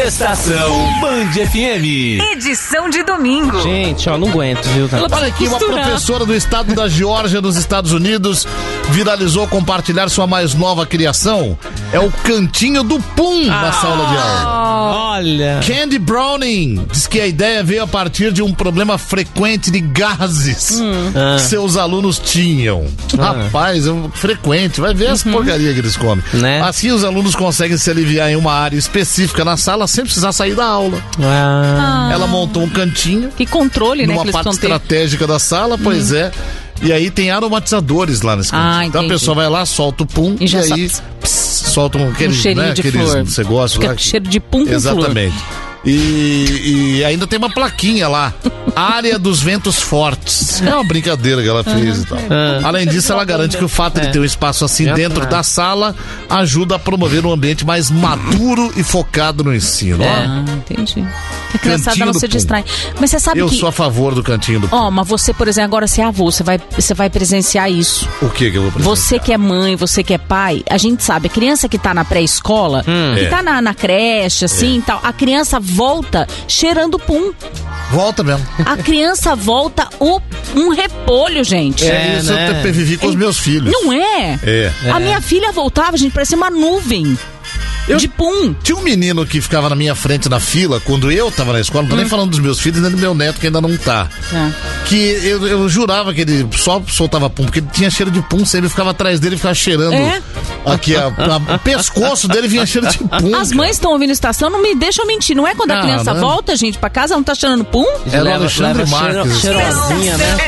Estação Band FM. Edição de domingo. Gente, ó, não aguento, viu? Olha aqui, uma professora do estado da Geórgia, nos Estados Unidos, viralizou compartilhar sua mais nova criação. É o cantinho do Pum na sala de aula. Olha. Candy Browning diz que a ideia veio a partir de um problema frequente de gases que seus alunos tinham. Rapaz, é frequente, vai ver as porcarias que eles comem. Né? Assim os alunos conseguem se aliviar em uma área específica na sala sem precisar sair da aula. Ela montou um cantinho. Que controle, né? Numa que eles parte precisam ter. estratégica da sala, pois é. E aí tem aromatizadores lá nesse cantinho. Então a pessoa vai lá, solta o pum e aí solta um cheirinho de flor. Você gosta lá? Cheiro de pum com exatamente. Flor. E ainda tem uma plaquinha lá. Área dos ventos fortes. É uma brincadeira que ela fez e tal. Além disso, ela garante que o fato de ter um espaço assim dentro da sala ajuda a promover um ambiente mais maduro e focado no ensino. Entendi. A criançada não se distrai. Mas você sabe eu que... sou a favor do cantinho do pum. Mas você, por exemplo, agora você é avô, você vai presenciar isso. O que eu vou presenciar? Você que é mãe, você que é pai, a gente sabe, a criança que tá na pré-escola, que tá na creche, assim e tal, a criança volta cheirando pum. Volta mesmo. A criança volta um repolho, gente. Isso né? Eu vivi com os meus filhos. Não é? A minha filha voltava, gente, parecia uma nuvem. De pum. Tinha um menino que ficava na minha frente na fila quando eu tava na escola, não tô nem falando dos meus filhos, nem do meu neto que ainda não tá. Que eu jurava que ele só soltava pum, porque ele tinha cheiro de pum, sempre ficava atrás dele e ficava cheirando. Aqui, o pescoço dele vinha cheiro de pum. As mães estão ouvindo a estação, não me deixam mentir. Não é quando a criança volta, gente, pra casa, não tá cheirando pum? Era o Alexandre Marques. Cheirosinha, né?